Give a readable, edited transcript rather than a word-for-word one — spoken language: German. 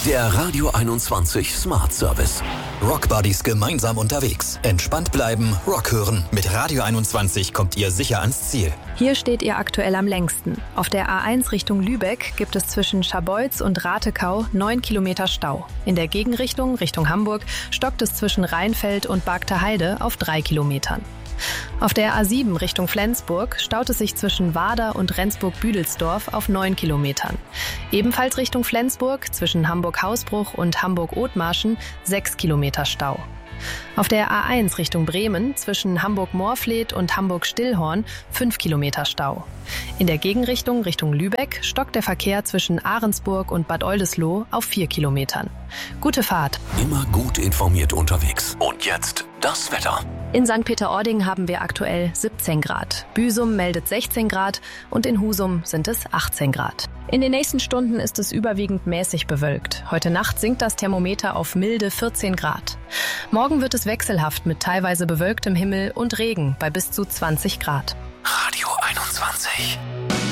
Der Radio 21 Smart Service. Rockbuddies gemeinsam unterwegs. Entspannt bleiben, Rock hören. Mit Radio 21 kommt ihr sicher ans Ziel. Hier steht ihr aktuell am längsten. Auf der A1 Richtung Lübeck gibt es zwischen Scharbeutz und Ratekau 9 Kilometer Stau. In der Gegenrichtung Richtung Hamburg stockt es zwischen Rheinfeld und Bagter Heide auf 3 Kilometern. Auf der A7 Richtung Flensburg staut es sich zwischen Wader und Rendsburg-Büdelsdorf auf 9 Kilometern. Ebenfalls Richtung Flensburg zwischen Hamburg-Hausbruch und Hamburg-Othmarschen 6 Kilometer Stau. Auf der A1 Richtung Bremen zwischen Hamburg-Moorfleet und Hamburg-Stillhorn 5 Kilometer Stau. In der Gegenrichtung Richtung Lübeck stockt der Verkehr zwischen Ahrensburg und Bad Oldesloe auf 4 Kilometern. Gute Fahrt. Immer gut informiert unterwegs. Und jetzt das Wetter. In St. Peter-Ording haben wir aktuell 17 Grad. Büsum meldet 16 Grad und in Husum sind es 18 Grad. In den nächsten Stunden ist es überwiegend mäßig bewölkt. Heute Nacht sinkt das Thermometer auf milde 14 Grad. Morgen wird es wechselhaft mit teilweise bewölktem Himmel und Regen bei bis zu 20 Grad. Radio 21.